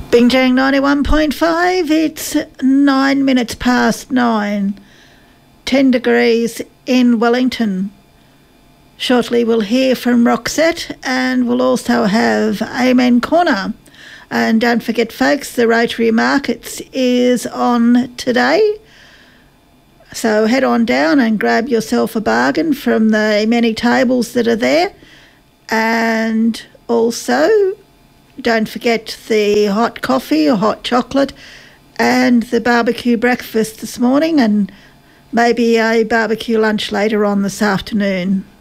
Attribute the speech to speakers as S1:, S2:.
S1: Bingjang 91.5, it's 9 minutes past 9, 10 degrees in Wellington. Shortly we'll hear from Roxette and we'll also have Amen Corner. And don't forget folks, the Rotary Markets is on today. So head on down and grab yourself a bargain from the many tables that are there. And also, don't forget the hot coffee or hot chocolate and the barbecue breakfast this morning and maybe a barbecue lunch later on this afternoon.